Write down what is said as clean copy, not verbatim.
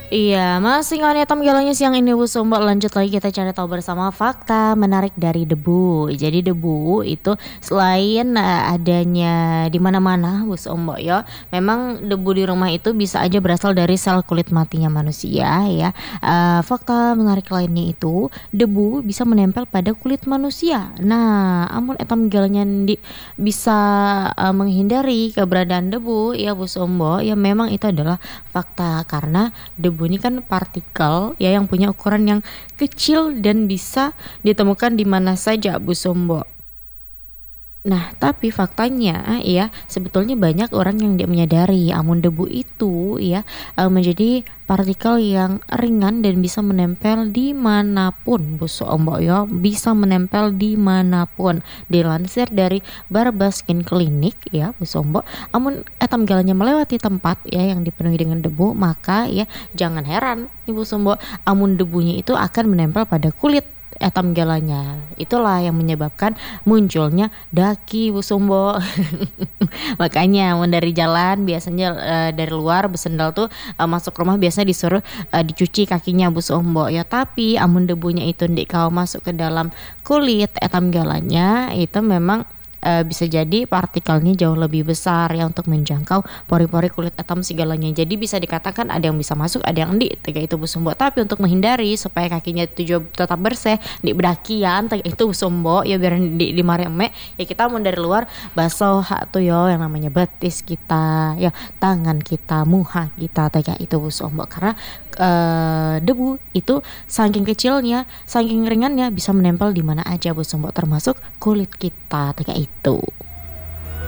Iya, masih nggak hitam galanya siang ini Bu Sumbo. Lanjut lagi kita cari tahu bersama fakta menarik dari debu. Jadi debu itu selain adanya di mana-mana Bu Sumbo ya, memang debu di rumah itu bisa aja berasal dari sel kulit matinya manusia ya. Fakta menarik lainnya itu debu bisa menempel pada kulit manusia. Nah, amun etam galanya bisa menghindari keberadaan debu ya Bu Sumbo, ya memang itu adalah fakta karena debu ini kan partikel ya yang punya ukuran yang kecil dan bisa ditemukan di mana saja Bu Sumbo. Nah, tapi faktanya ya sebetulnya banyak orang yang tidak menyadari amun debu itu ya menjadi partikel yang ringan dan bisa menempel dimanapun Bu Sombo ya, bisa menempel dimanapun. Dilansir dari Barbaskin Clinic ya Bu Sombo, amun etam galanya melewati tempat ya yang dipenuhi dengan debu, maka ya jangan heran Ibu Sombo, amun debunya itu akan menempel pada kulit etam galanya. Itulah yang menyebabkan munculnya daki Bu Sumbo. Makanya mun dari jalan biasanya dari luar besendal tuh masuk rumah biasanya disuruh dicuci kakinya Bu Sumbo ya, tapi amun debunya itu ndik kau masuk ke dalam kulit etam galanya itu memang bisa jadi partikelnya jauh lebih besar ya untuk menjangkau pori-pori kulit etam segalanya. Jadi bisa dikatakan ada yang bisa masuk, ada yang enggak tega itu Bu Sumbo. Tapi untuk menghindari supaya kakinya itu juga tetap bersih, di bedakian tega itu Bu Sumbo ya biar di mareme ya kita mau dari luar basuh tuh yo yang namanya betis kita ya, tangan kita, muha kita tega itu Bu Sumbo. Karena debu itu saking kecilnya, saking ringannya bisa menempel di mana aja Bu Sumbo termasuk kulit kita kayak itu.